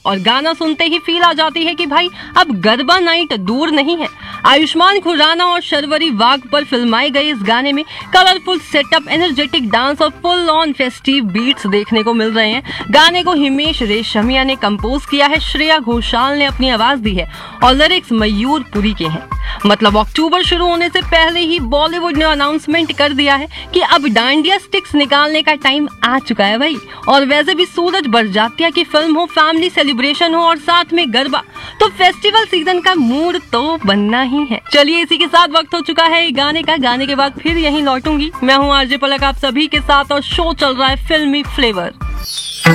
और गाना सुनते ही फील आ जाती है कि भाई अब गरबा नाइट दूर नहीं है। आयुष्मान खुराना और शर्वरी वाघ पर फिल्माए गए इस गाने में कलरफुल सेटअप, एनर्जेटिक डांस और फुल ऑन फेस्टिव बीट्स देखने को मिल रहे हैं। गाने को हिमेश रेशमिया ने कंपोज किया है, श्रेया घोषाल ने अपनी आवाज दी है और लिरिक्स मयूर पुरी के हैं। मतलब अक्टूबर शुरू होने से पहले ही बॉलीवुड ने अनाउंसमेंट कर दिया है कि अब डांडिया स्टिक्स निकालने का टाइम आ चुका है भाई। और वैसे भी सूरज बरजात्या की फिल्म हो, फैमिली सेलिब्रेशन हो और साथ में गरबा, तो फेस्टिवल सीजन का मूड तो बनना ही है। चलिए इसी के साथ वक्त हो चुका है गाने का। गाने के बाद फिर यहीं लौटूंगी। मैं हूँ आरजे पलक आप सभी के साथ और शो चल रहा है फिल्मी फ्लेवर।